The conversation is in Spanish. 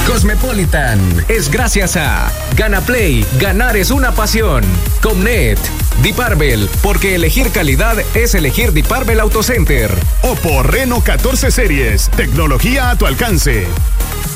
Cosmopolitan es gracias a Ganaplay, ganar es una pasión. Comnet, Deep Arbel, porque elegir calidad es elegir Deep Arbel Auto Center. Oppo Reno 14 Series, tecnología a tu alcance.